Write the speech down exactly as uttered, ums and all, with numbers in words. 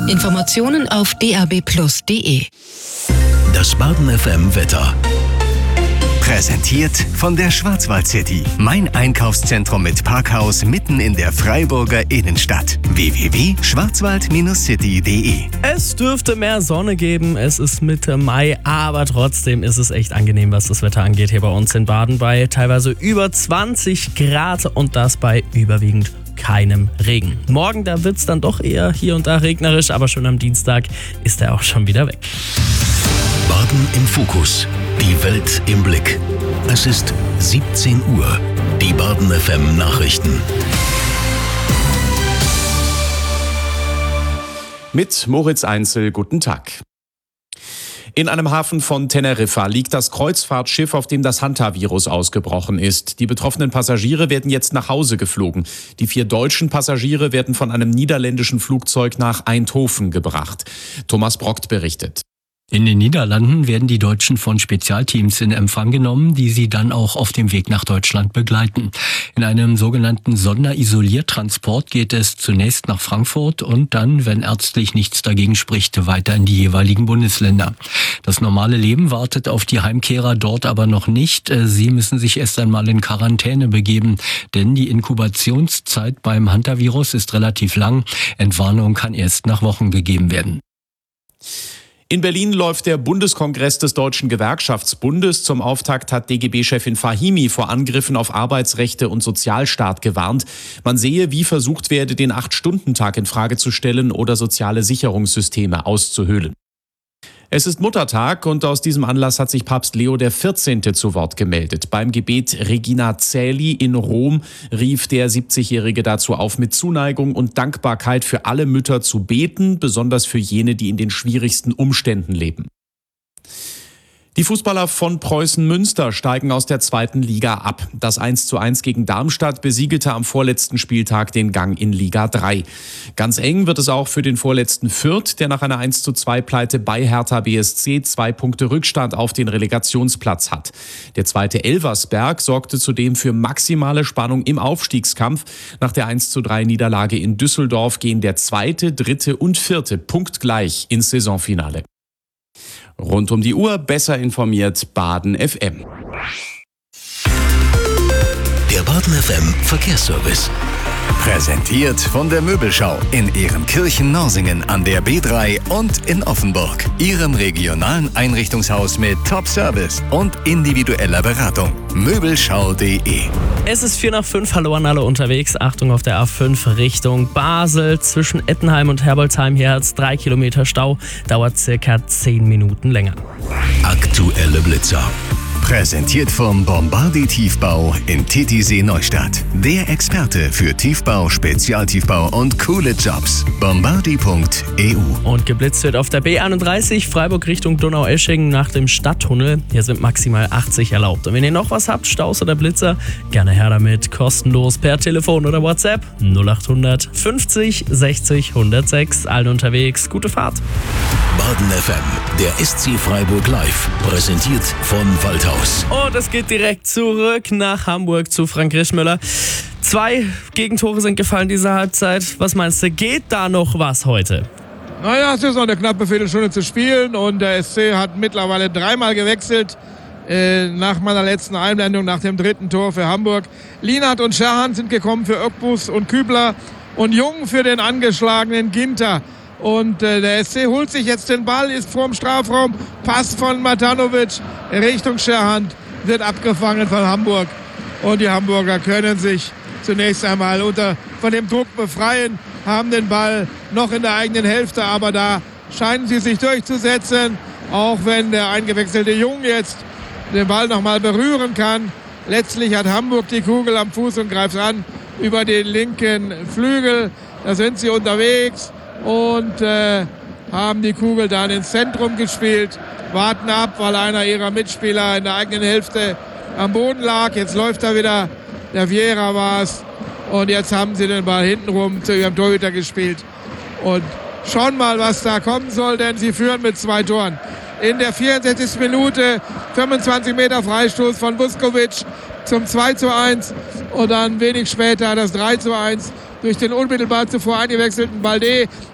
Informationen auf d a b plus punkt d e. Das Baden F M Wetter. Präsentiert von der Schwarzwald City. Mein Einkaufszentrum mit Parkhaus mitten in der Freiburger Innenstadt. w w w punkt schwarzwald city punkt d e. Es dürfte mehr Sonne geben. Es ist Mitte Mai, aber trotzdem ist es echt angenehm, was das Wetter angeht hier bei uns in Baden, bei teilweise über zwanzig Grad und das bei überwiegend keinem Regen. Morgen, da wird es dann doch eher hier und da regnerisch, aber schon am Dienstag ist er auch schon wieder weg. Baden im Fokus. Die Welt im Blick. Es ist siebzehn Uhr. Die Baden F M Nachrichten. Mit Moritz Einzel, guten Tag. In einem Hafen von Teneriffa liegt das Kreuzfahrtschiff, auf dem das Hantavirus ausgebrochen ist. Die betroffenen Passagiere werden jetzt nach Hause geflogen. Die vier deutschen Passagiere werden von einem niederländischen Flugzeug nach Eindhoven gebracht. Thomas Brockt berichtet. In den Niederlanden werden die Deutschen von Spezialteams in Empfang genommen, die sie dann auch auf dem Weg nach Deutschland begleiten. In einem sogenannten Sonderisoliertransport geht es zunächst nach Frankfurt und dann, wenn ärztlich nichts dagegen spricht, weiter in die jeweiligen Bundesländer. Das normale Leben wartet auf die Heimkehrer dort aber noch nicht. Sie müssen sich erst einmal in Quarantäne begeben, denn die Inkubationszeit beim Hantavirus ist relativ lang. Entwarnung kann erst nach Wochen gegeben werden. In Berlin läuft der Bundeskongress des Deutschen Gewerkschaftsbundes. Zum Auftakt hat D G B-Chefin Fahimi vor Angriffen auf Arbeitsrechte und Sozialstaat gewarnt. Man sehe, wie versucht werde, den Acht-Stunden-Tag in Frage zu stellen oder soziale Sicherungssysteme auszuhöhlen. Es ist Muttertag und aus diesem Anlass hat sich Papst Leo der vierzehnte zu Wort gemeldet. Beim Gebet Regina Caeli in Rom rief der siebzigjährige dazu auf, mit Zuneigung und Dankbarkeit für alle Mütter zu beten, besonders für jene, die in den schwierigsten Umständen leben. Die Fußballer von Preußen Münster steigen aus der zweiten Liga ab. Das eins zu eins gegen Darmstadt besiegelte am vorletzten Spieltag den Gang in Liga drei. Ganz eng wird es auch für den vorletzten Fürth, der nach einer eins zu zwei Pleite bei Hertha B S C zwei Punkte Rückstand auf den Relegationsplatz hat. Der zweite Elversberg sorgte zudem für maximale Spannung im Aufstiegskampf. Nach der eins zu drei Niederlage in Düsseldorf gehen der zweite, dritte und vierte punktgleich ins Saisonfinale. Rund um die Uhr besser informiert Baden F M. Der Baden F M Verkehrsservice. Präsentiert von der Möbelschau in Ehrenkirchen-Norsingen an der B drei und in Offenburg. Ihrem regionalen Einrichtungshaus mit Top-Service und individueller Beratung. Möbelschau punkt d e. Es ist vier nach fünf, hallo an alle unterwegs. Achtung auf der A fünf Richtung Basel. Zwischen Ettenheim und Herbolzheim hier hat es drei Kilometer Stau. Dauert circa zehn Minuten länger. Aktuelle Blitzer. Präsentiert vom Bombardi Tiefbau in Titisee Neustadt. Der Experte für Tiefbau, Spezialtiefbau und coole Jobs. bombardi punkt e u. Und geblitzt wird auf der B einunddreißig Freiburg Richtung Donaueschingen nach dem Stadttunnel. Hier sind maximal achtzig erlaubt. Und wenn ihr noch was habt, Staus oder Blitzer, gerne her damit. Kostenlos per Telefon oder WhatsApp null acht hundert fünfzig sechzig hundertsechs. Allen unterwegs, gute Fahrt. Baden F M, der S C Freiburg Live. Präsentiert von Waldhaus. Und es geht direkt zurück nach Hamburg zu Frank Rischmüller. Zwei Gegentore sind gefallen diese Halbzeit. Was meinst du, geht da noch was heute? Naja, es ist noch eine knappe Viertelstunde zu spielen und der S C hat mittlerweile dreimal gewechselt. Äh, nach meiner letzten Einblendung, nach dem dritten Tor für Hamburg. Lienhardt und Scherhan sind gekommen für Ökbus und Kübler und Jung für den angeschlagenen Ginter. Und äh, der S C holt sich jetzt den Ball, ist vorm Strafraum, Pass von Matanovic Richtung Scherhand, wird abgefangen von Hamburg. Und die Hamburger können sich zunächst einmal unter, von dem Druck befreien, haben den Ball noch in der eigenen Hälfte, aber da scheinen sie sich durchzusetzen, auch wenn der eingewechselte Jung jetzt den Ball nochmal berühren kann. Letztlich hat Hamburg die Kugel am Fuß und greift ran über den linken Flügel. Da sind sie unterwegs und äh, haben die Kugel dann ins Zentrum gespielt, warten ab, weil einer ihrer Mitspieler in der eigenen Hälfte am Boden lag. Jetzt läuft er wieder, der Vieira war es, und jetzt haben sie den Ball hintenrum zu ihrem Torhüter gespielt. Und schauen mal, was da kommen soll, denn sie führen mit zwei Toren. In der vierundsechzigsten Minute fünfundzwanzig Meter Freistoß von Vuskovic zum zwei zu eins und dann wenig später das drei zu eins durch den unmittelbar zuvor eingewechselten Balde.